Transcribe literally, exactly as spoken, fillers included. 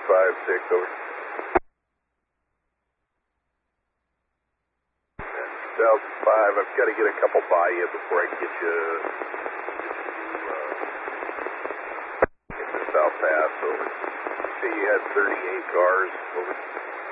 five six, over. And South five, I've got to get a couple by you before I can get you uh, into South Pass, over. See, you had thirty-eight cars, over.